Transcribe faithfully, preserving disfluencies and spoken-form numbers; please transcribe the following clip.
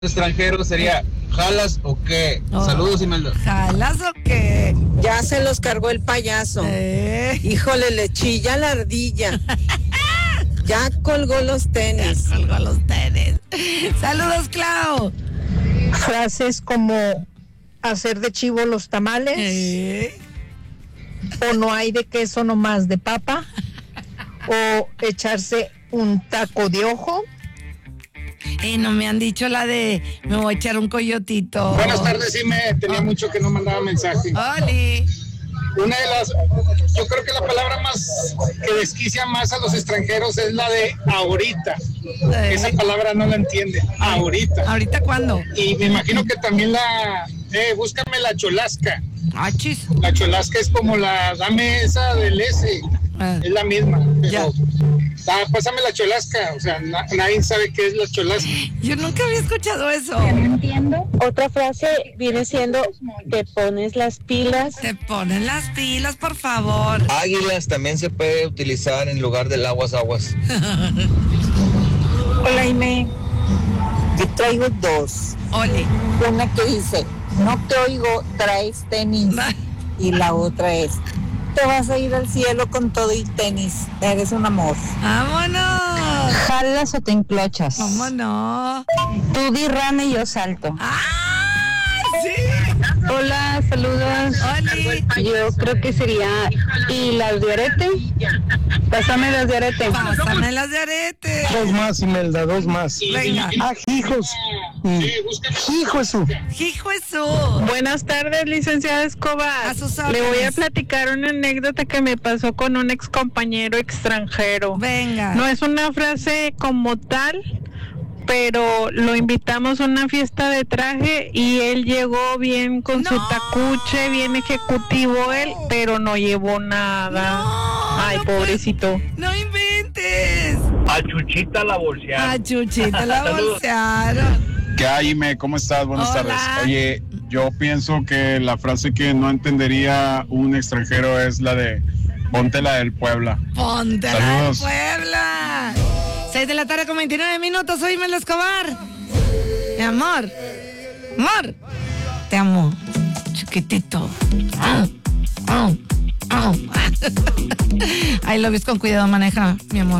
extranjero sería, ¿jalas o qué? Oh. Saludos, Imelda. ¿Jalas o qué? Ya se los cargó el payaso. Eh. Híjole, le chilla la ardilla. Ya colgó los tenis. Ya colgó los tenis. Saludos, Clau. Frases como hacer de chivo los tamales, Eh. o no hay de queso nomás de papa, o echarse un taco de ojo. Eh, no me han dicho la de me voy a echar un coyotito. Buenas tardes, sí me tenía mucho que no mandaba mensaje. Oli. Una de las, yo creo que la palabra más que desquicia más a los extranjeros es la de ahorita. Eh. Esa palabra no la entiende. Ahorita. ¿Ahorita cuándo? Y me imagino que también la, eh, búscame la cholasca. Ah, chis. La cholasca es como la, dame esa del S. Ah. Es la misma. Pero, Ya. ah, pásame la cholasca. O sea, na- nadie sabe qué es la cholasca. Yo nunca había escuchado eso. Otra frase viene siendo te pones las pilas. Te ponen las pilas, por favor. Águilas también se puede utilizar en lugar del aguas aguas. Hola, Ime. Yo traigo dos. Oli. Una que dice, no te oigo, traes tenis. Y la otra es, te vas a ir al cielo con todo y tenis. Eres un amor. ¡Vámonos! ¿Jalas o te enclochas? ¡Vámonos! Tú di rana y yo salto. ¡Ay, sí! Hola, saludos. Oli. Yo creo que sería, ¿y las de arete? Pásame las de arete. Pásame las de arete. Dos más, Imelda, dos más. Venga. Ah, hijos. Mm. Hijo eso. ¡Hijo Jesús! Buenas tardes, licenciada Escobar. A sus Le órdenes. voy a platicar una anécdota que me pasó con un ex compañero extranjero. Venga. No es una frase como tal, pero lo invitamos a una fiesta de traje y él llegó bien con su ¡No! tacuche, bien ejecutivo él, pero no llevó nada. No, Ay, no pobrecito. ¡No inventes! A Chuchita la bolsearon. A Chuchita la bolsearon. ¿Qué hay, Ime? ¿Cómo estás? Buenas Hola. tardes. Oye, yo pienso que la frase que no entendería un extranjero es la de ponte la del Puebla. ¡Ponte la de Saludos. Puebla! seis de la tarde con veintinueve minutos. Soy Imelda Escobar. Mi amor. Amor. Te amo. Chiquitito. Au, au, au. Ahí lo ves con cuidado, maneja, mi amor.